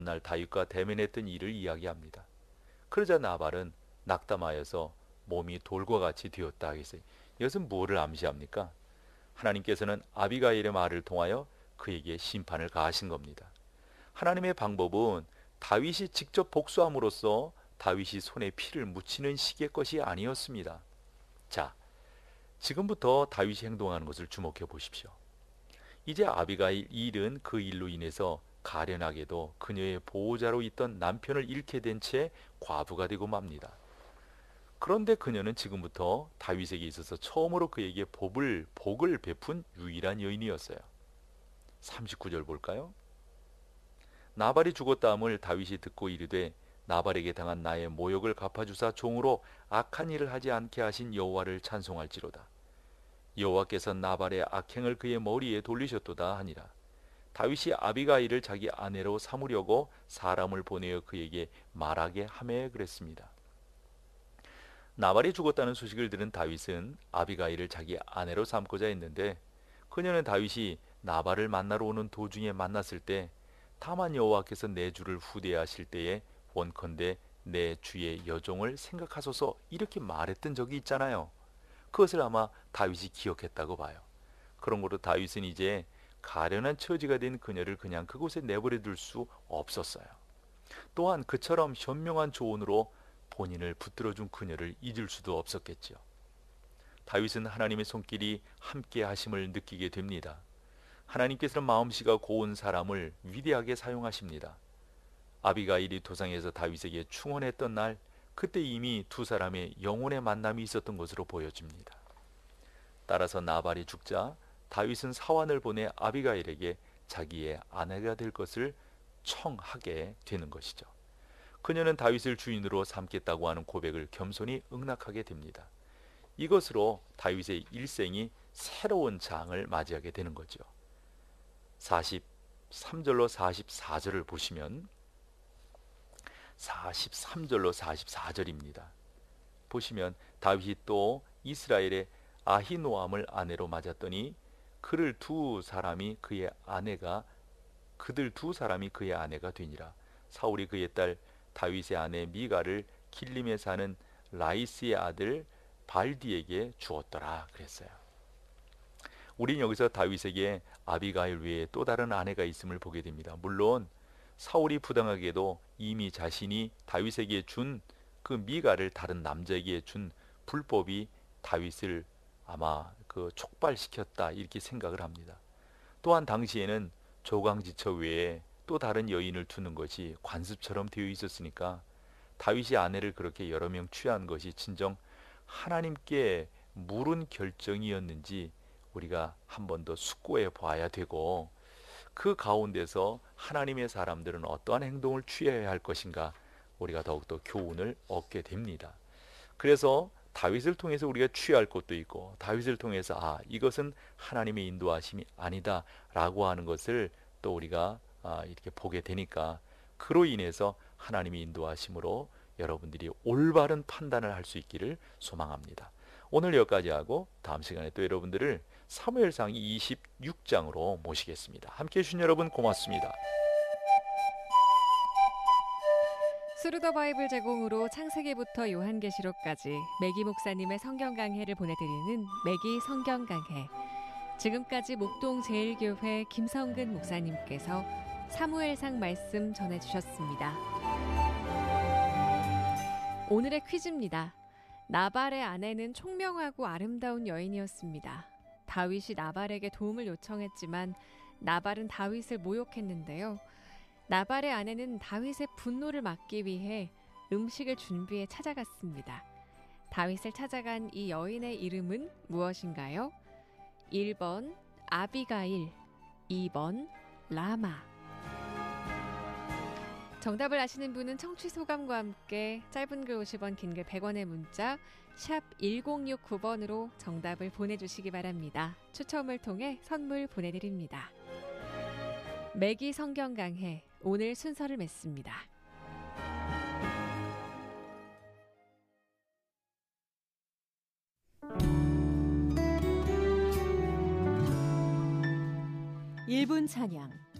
날 다윗과 대면했던 일을 이야기합니다. 그러자 나발은 낙담하여서 몸이 돌과 같이 되었다 하겠어요. 이것은 무엇을 암시합니까? 하나님께서는 아비가일의 말을 통하여 그에게 심판을 가하신 겁니다. 하나님의 방법은 다윗이 직접 복수함으로써 다윗이 손에 피를 묻히는 식의 것이 아니었습니다. 자, 지금부터 다윗이 행동하는 것을 주목해 보십시오. 이제 아비가일 일은 그 일로 인해서 가련하게도 그녀의 보호자로 있던 남편을 잃게 된 채 과부가 되고 맙니다. 그런데 그녀는 지금부터 다윗에게 있어서 처음으로 그에게 복을 베푼 유일한 여인이었어요. 39절 볼까요? 나발이 죽었다함을 다윗이 듣고 이르되 나발에게 당한 나의 모욕을 갚아주사 종으로 악한 일을 하지 않게 하신 여호와를 찬송할지로다. 여호와께서 나발의 악행을 그의 머리에 돌리셨도다 하니라. 다윗이 아비가일을 자기 아내로 삼으려고 사람을 보내어 그에게 말하게 하매 그랬습니다. 나발이 죽었다는 소식을 들은 다윗은 아비가일을 자기 아내로 삼고자 했는데 그녀는 다윗이 나발을 만나러 오는 도중에 만났을 때 다만 여호와께서 내 주를 후대하실 때에 원컨대 내 주의 여종을 생각하소서 이렇게 말했던 적이 있잖아요. 그것을 아마 다윗이 기억했다고 봐요. 그런 거로 다윗은 이제 가련한 처지가 된 그녀를 그냥 그곳에 내버려 둘 수 없었어요. 또한 그처럼 현명한 조언으로 본인을 붙들어준 그녀를 잊을 수도 없었겠죠. 다윗은 하나님의 손길이 함께 하심을 느끼게 됩니다. 하나님께서는 마음씨가 고운 사람을 위대하게 사용하십니다. 아비가일이 도상에서 다윗에게 충원했던 날, 그때 이미 두 사람의 영혼의 만남이 있었던 것으로 보여집니다. 따라서 나발이 죽자 다윗은 사환을 보내 아비가일에게 자기의 아내가 될 것을 청하게 되는 것이죠. 그녀는 다윗을 주인으로 삼겠다고 하는 고백을 겸손히 응낙하게 됩니다. 이것으로 다윗의 일생이 새로운 장을 맞이하게 되는 거죠. 43절로 44절을 보시면 43절로 44절입니다. 보시면 다윗이 또 이스라엘의 아히노암을 아내로 맞았더니 그들 두 사람이 그의 아내가 되니라. 사울이 그의 딸 다윗의 아내 미가를 길림에 사는 라이스의 아들 발디에게 주었더라 그랬어요. 우린 여기서 다윗에게 아비가일 외에 또 다른 아내가 있음을 보게 됩니다. 물론 사울이 부당하게도 이미 자신이 다윗에게 준 그 미가를 다른 남자에게 준 불법이 다윗을 아마 촉발시켰다 이렇게 생각을 합니다. 또한 당시에는 조강지처 외에 또 다른 여인을 두는 것이 관습처럼 되어 있었으니까 다윗이 아내를 그렇게 여러 명 취한 것이 진정 하나님께 물은 결정이었는지 우리가 한 번 더 숙고해 봐야 되고, 그 가운데서 하나님의 사람들은 어떠한 행동을 취해야 할 것인가 우리가 더욱더 교훈을 얻게 됩니다. 그래서 다윗을 통해서 우리가 취할 것도 있고, 다윗을 통해서 이것은 하나님의 인도하심이 아니다 라고 하는 것을 또 우리가 이렇게 보게 되니까, 그로 인해서 하나님의 인도하심으로 여러분들이 올바른 판단을 할 수 있기를 소망합니다. 오늘 여기까지 하고 다음 시간에 또 여러분들을 사무엘상 26장으로 모시겠습니다. 함께해 주신 여러분 고맙습니다. 스루더 바이블 제공으로 창세기부터 요한계시록까지 매기 목사님의 성경 강해를 보내드리는 매기 성경 강해. 지금까지 목동 제일교회 김성근 목사님께서 사무엘상 말씀 전해주셨습니다. 오늘의 퀴즈입니다. 나발의 아내는 총명하고 아름다운 여인이었습니다. 다윗이 나발에게 도움을 요청했지만 나발은 다윗을 모욕했는데요. 나발의 아내는 다윗의 분노를 막기 위해 음식을 준비해 찾아갔습니다. 다윗을 찾아간 이 여인의 이름은 무엇인가요? 1번 아비가일, 2번 라마. 정답을 아시는 분은 청취 소감과 함께 짧은 글 50원, 긴 글 100원의 문자 샵 1069번으로 정답을 보내주시기 바랍니다. 추첨을 통해 선물 보내드립니다. 매기 성경 강해, 오늘 순서를 맺습니다. 일분 찬양.